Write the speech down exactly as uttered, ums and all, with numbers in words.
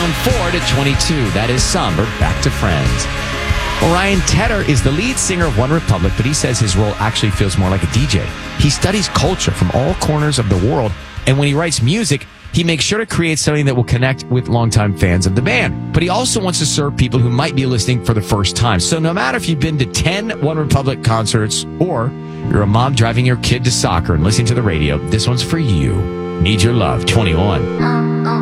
down four to twenty-two. That is somber. Back to Friends. Well, Ryan Tedder is the lead singer of One Republic, but he says his role actually feels more like a D J. He studies culture from all corners of the world, and when he writes music, he makes sure to create something that will connect with longtime fans of the band. But he also wants to serve people who might be listening for the first time. So no matter if you've been to ten One Republic concerts or you're a mom driving your kid to soccer and listening to the radio, this one's for you. Need Your Love, twenty-one.